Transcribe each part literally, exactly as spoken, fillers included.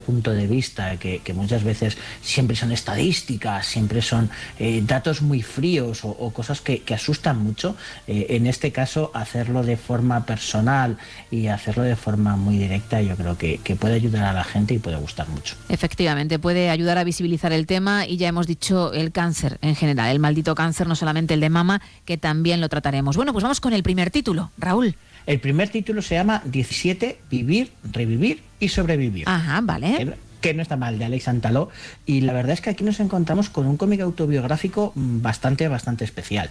punto de vista, que, que muchas veces siempre son estadísticas, siempre son eh, datos muy fríos o, o cosas que, que asustan mucho, eh, en este caso hacerlo de forma personal y hacerlo de forma muy directa, yo creo que, que puede ayudar a la gente y puede gustar mucho. Efectivamente, puede ayudar a visibilizar el tema y ya hemos dicho el cáncer en general, el maldito cáncer, no solamente el de mama, que también lo trataremos. Bueno, pues vamos con el primer título, Raúl. El primer título se llama diecisiete, Vivir, Revivir y Sobrevivir. Ajá, vale. Que no está mal, de Alex Santaló, y la verdad es que aquí nos encontramos con un cómic autobiográfico bastante, bastante especial,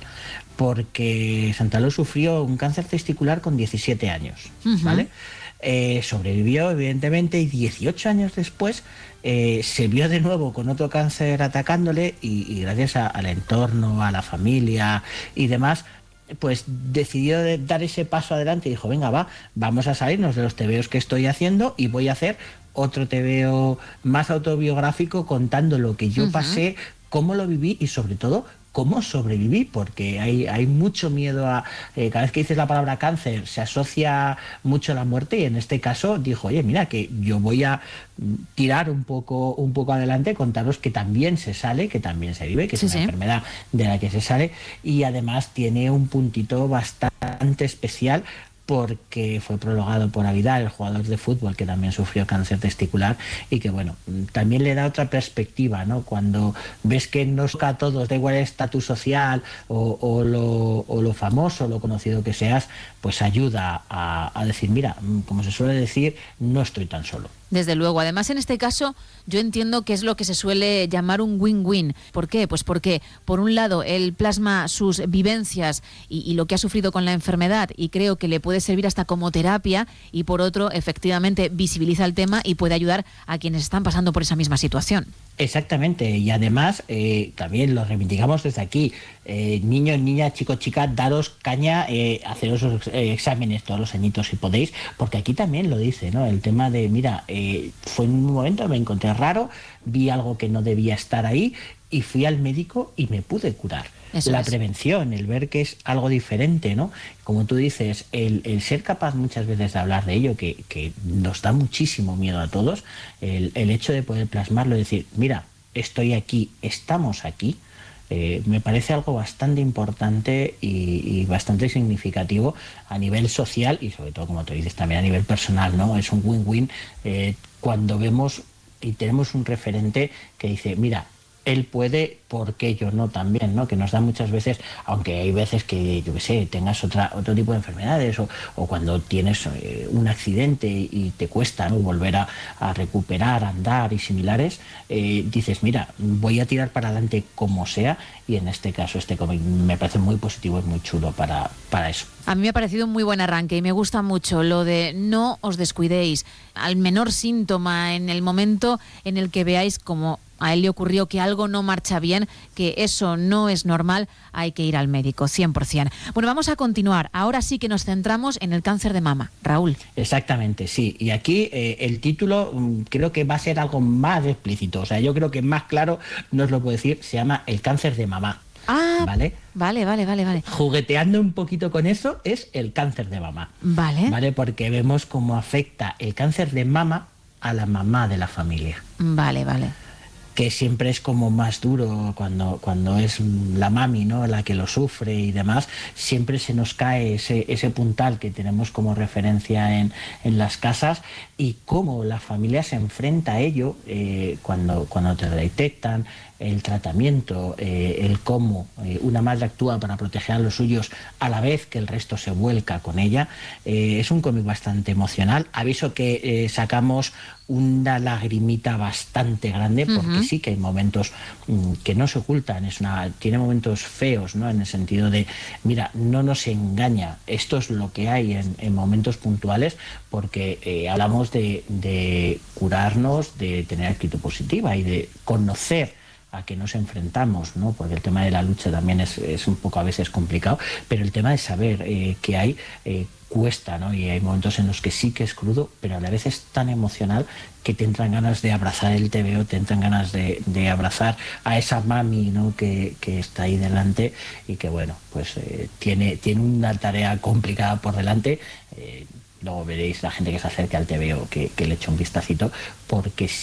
porque Santaló sufrió un cáncer testicular con diecisiete años, uh-huh. ¿vale? Eh, sobrevivió, evidentemente, y dieciocho años después eh, se vio de nuevo con otro cáncer atacándole, y, y gracias a, al entorno, a la familia y demás, pues decidió de dar ese paso adelante y dijo, venga, va, vamos a salirnos de los tebeos que estoy haciendo y voy a hacer otro tebeo más autobiográfico contando lo que yo uh-huh. pasé, cómo lo viví y sobre todo cómo sobreviví, porque hay, hay mucho miedo a... Eh, cada vez que dices la palabra cáncer se asocia mucho a la muerte, y en este caso dijo, oye, mira, que yo voy a tirar un poco, un poco adelante, contaros que también se sale, que también se vive, que sí, es una sí. enfermedad de la que se sale, y además tiene un puntito bastante especial, porque fue prologado por Avidal, el jugador de fútbol que también sufrió cáncer testicular, y que bueno, también le da otra perspectiva, ¿no? Cuando ves que nos toca a todos, da igual el estatus social o, o, lo, o lo famoso, lo conocido que seas, pues ayuda a, a decir, mira, como se suele decir, no estoy tan solo. Desde luego. Además, en este caso, yo entiendo que es lo que se suele llamar un win-win. ¿Por qué? Pues porque, por un lado, él plasma sus vivencias y, y lo que ha sufrido con la enfermedad, y creo que le puede servir hasta como terapia, y por otro, efectivamente, visibiliza el tema y puede ayudar a quienes están pasando por esa misma situación. Exactamente, y además eh, también lo reivindicamos desde aquí, eh, niños, niñas, chicos, chicas, daros caña, eh, haceros los eh, exámenes todos los añitos si podéis, porque aquí también lo dice, ¿no? El tema de, mira, eh, fue en un momento me encontré raro, vi algo que no debía estar ahí y fui al médico y me pude curar. Eso la es. Prevención, el ver que es algo diferente, ¿no? Como tú dices, el, el ser capaz muchas veces de hablar de ello, que, que nos da muchísimo miedo a todos, el, el hecho de poder plasmarlo y decir, mira, estoy aquí, estamos aquí, eh, me parece algo bastante importante y, y bastante significativo a nivel social y sobre todo, como tú dices, también a nivel personal, ¿no? Es un win-win eh, cuando vemos y tenemos un referente que dice, mira, él puede, ¿por qué yo no también? ¿No? Que nos da muchas veces, aunque hay veces que, yo qué sé, tengas otra, otro tipo de enfermedades o, o cuando tienes eh, un accidente y te cuesta, ¿no? volver a, a recuperar, andar y similares, eh, dices, mira, voy a tirar para adelante como sea, y en este caso este cómic me parece muy positivo y muy chulo para, para eso. A mí me ha parecido un muy buen arranque y me gusta mucho lo de no os descuidéis. Al menor síntoma, en el momento en el que veáis como a él le ocurrió que algo no marcha bien, que eso no es normal, hay que ir al médico, cien por ciento. Bueno, vamos a continuar. Ahora sí que nos centramos en el cáncer de mama. Raúl. Exactamente, sí. Y aquí eh, el título um, creo que va a ser algo más explícito. O sea, yo creo que más claro no os lo puedo decir. Se llama El cáncer de mamá. Ah, ¿vale? Vale, vale, vale, vale. Jugueteando un poquito con eso es el cáncer de mama. Vale. Vale, porque vemos cómo afecta el cáncer de mama a la mamá de la familia. Vale, vale. Que siempre es como más duro cuando, cuando es la mami, ¿no? la que lo sufre y demás, siempre se nos cae ese, ese puntal que tenemos como referencia en, en las casas, y cómo la familia se enfrenta a ello eh, cuando, cuando te lo detectan, el tratamiento, eh, el cómo eh, una madre actúa para proteger a los suyos a la vez que el resto se vuelca con ella. Eh, es un cómic bastante emocional. Aviso que eh, sacamos una lagrimita bastante grande, porque uh-huh. sí que hay momentos mm, que no se ocultan, es una, tiene momentos feos, ¿no? En el sentido de, mira, no nos engaña, esto es lo que hay en, en momentos puntuales, porque eh, hablamos de, de curarnos, de tener actitud positiva y de conocer a que nos enfrentamos, ¿no? Porque el tema de la lucha también es, es un poco a veces complicado, pero el tema de saber eh, que hay eh, cuesta, ¿no? Y hay momentos en los que sí que es crudo, pero a la vez es tan emocional que te entran ganas de abrazar el tebeo, te entran ganas de, de abrazar a esa mami, ¿no? que, que está ahí delante, y que bueno, pues eh, tiene, tiene una tarea complicada por delante. Eh, luego veréis la gente que se acerque al tebeo que, que le eche un vistacito, porque